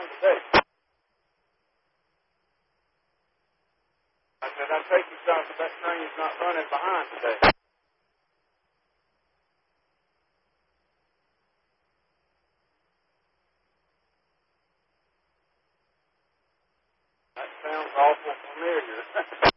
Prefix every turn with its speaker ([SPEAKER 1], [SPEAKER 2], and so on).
[SPEAKER 1] behind today? I said, I take you south of that train's not running behind today. That sounds awful familiar.